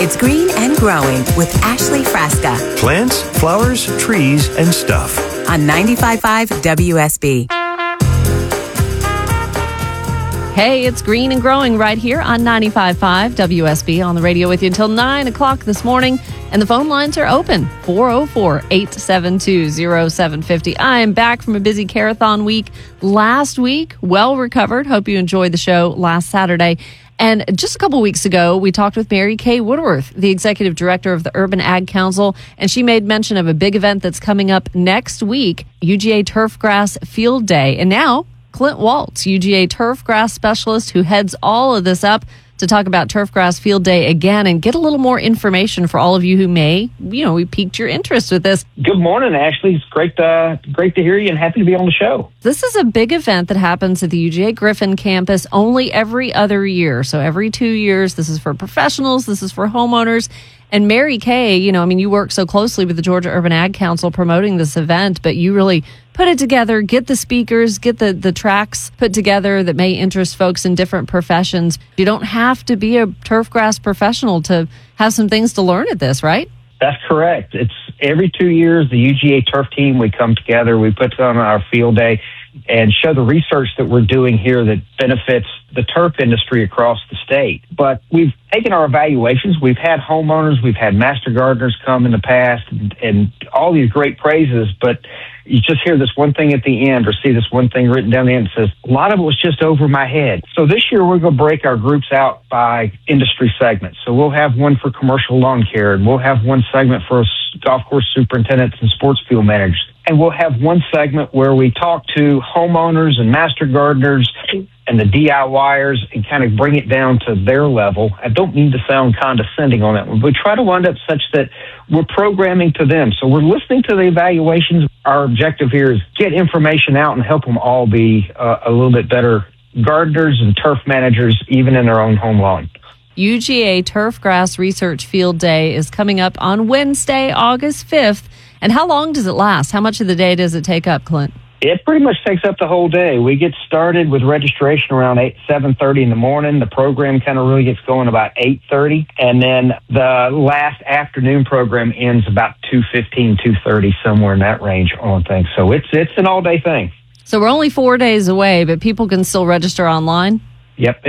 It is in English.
It's Green and Growing with Ashley Frasca Plants, flowers, trees, and stuff. on 95.5 WSB. Hey, it's Green and Growing right here on 95.5 WSB on the radio with you until 9 o'clock this morning. And the phone lines are open, 404-872-0750. I am back from a busy Carathon week last week, well recovered. Hope you enjoyed the show last Saturday. And just a couple weeks ago, we talked with Mary Kay Woodworth, the executive director of the Urban Ag Council, and she made mention of a big event that's coming up next week, UGA Turfgrass Field Day. And now, Clint Waltz, UGA Turfgrass specialist who heads all of this up to talk about Turfgrass Field Day again and get a little more information for all of you who may, we piqued your interest with this. Good morning, Ashley. It's great to hear you and happy to be on the show. This is a big event that happens at the UGA Griffin campus only every other year. So every 2 years, this is for professionals, this is for homeowners. And Mary Kay, you work so closely with the Georgia Urban Ag Council promoting this event, but you really put it together, get the speakers, get the tracks put together that may interest folks in different professions. You don't have to be a turfgrass professional to have some things to learn at this, right? That's correct. It's every 2 years, the UGA Turf team, we come together, we put on our field day and show the research that we're doing here that benefits the turf industry across the state. But we've taken our evaluations. We've had homeowners, we've had master gardeners come in the past and all these great praises, but you just hear this one thing at the end or see this one thing written down the end that says, a lot of it was just over my head. So this year we're going to break our groups out by industry segments. So we'll have one for commercial lawn care, and we'll have one segment for golf course superintendents and sports field managers. And we'll have one segment where we talk to homeowners and master gardeners and the DIYers and kind of bring it down to their level. I don't mean to sound condescending on that one, but we try to wind up such that we're programming to them. So we're listening to the evaluations. Our objective here is get information out and help them all be a little bit better gardeners and turf managers, even in their own home lawn. UGA Turfgrass Research Field Day is coming up on Wednesday, August 5th. And how long does it last? How much of the day does it take up, Clint? It pretty much takes up the whole day. We get started with registration around 7:30 in the morning. The program kind of really gets going about 8:30. And then the last afternoon program ends about 2:15, 2:30, somewhere in that range on things. So it's an all-day thing. So we're only 4 days away, but people can still register online? Yep.